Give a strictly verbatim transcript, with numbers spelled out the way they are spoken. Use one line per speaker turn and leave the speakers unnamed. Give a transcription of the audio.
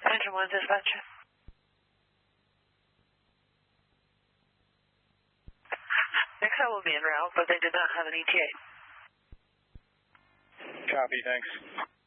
Engine one dispatch. X L will be en route, but they did not have an E T A.
Copy, thanks.